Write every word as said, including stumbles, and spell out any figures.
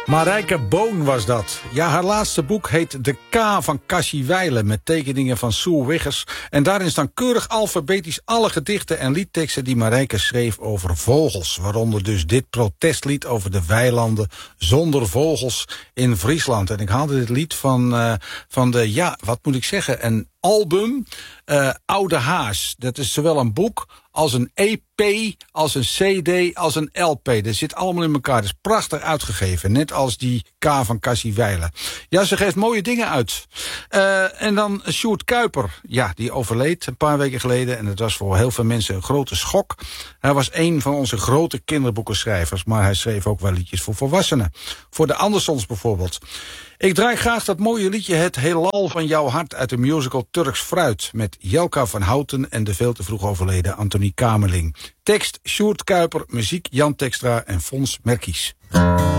Marijke Boon was dat. Ja, haar laatste boek heet De K van Cassie Wijlen, met tekeningen van Soer Wiggers. En daarin staan keurig alfabetisch alle gedichten en liedteksten die Marijke schreef over vogels. Waaronder dus dit protestlied over de weilanden zonder vogels in Friesland. En ik haalde dit lied van, uh, van de, ja, wat moet ik zeggen, een album, uh, Oude Haas. Dat is zowel een boek als een E P, als een C D, als een L P. Dat zit allemaal in elkaar. Dat is prachtig uitgegeven. Net als die K van Cassie Wijlen. Ja, ze geeft mooie dingen uit. Uh, en dan Sjoerd Kuiper. Ja, die overleed een paar weken geleden. En dat was voor heel veel mensen een grote schok. Hij was een van onze grote kinderboekenschrijvers. Maar hij schreef ook wel liedjes voor volwassenen. Voor de Andersons bijvoorbeeld. Ik draai graag dat mooie liedje Het Heelal van Jouw Hart uit de musical Turks Fruit, met Jelka van Houten en de veel te vroeg overleden Antonie Kamerling. Tekst Sjoerd Kuiper, muziek Jan Tekstra en Fons Merkies.